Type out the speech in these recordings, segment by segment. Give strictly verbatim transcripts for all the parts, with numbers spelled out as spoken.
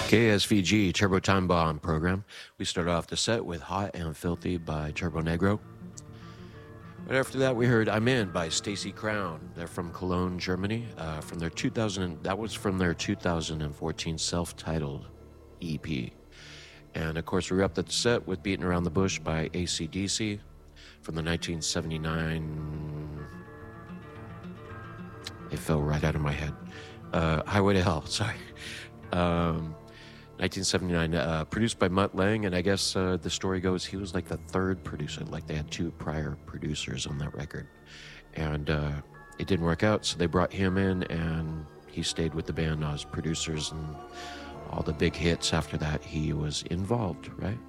K S V G Turbo Time Bomb program. We start off the set with Hot and Filthy by Turbo Negro. Right after that, we heard I'm In by Stacy Crown. They're from Cologne, Germany. Uh, from their two thousand, that was from their two thousand fourteen self-titled E P. And of course, we wrapped the set with Beating Around the Bush by A C D C from the nineteen seventy-nine. It fell right out of my head. Uh, Highway to Hell, sorry. Um, nineteen seventy-nine, uh, produced by Mutt Lange, and I guess uh, the story goes he was like the third producer, like they had two prior producers on that record. And uh, it didn't work out, so they brought him in, and he stayed with the band as producers, and all the big hits after that, he was involved, right?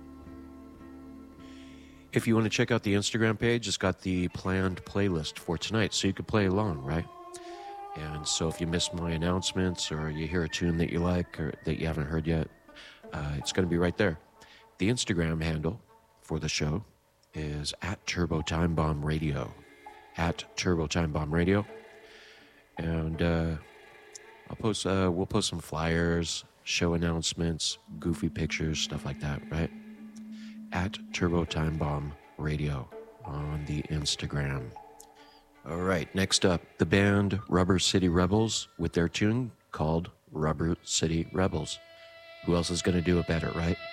If you want to check out the Instagram page, it's got the planned playlist for tonight, so you could play along, right? And so if you miss my announcements or you hear a tune that you like or that you haven't heard yet, uh, it's going to be right there. The Instagram handle for the show is at Turbo Time Bomb Radio. At Turbo Time Bomb Radio. And uh, I'll post. Uh, we'll post some flyers, show announcements, goofy pictures, stuff like that, right? At Turbo Time Bomb Radio on the Instagram. All right, next up, the band Rubber City Rebels with their tune called Rubber City Rebels. Who else is going to do it better, right?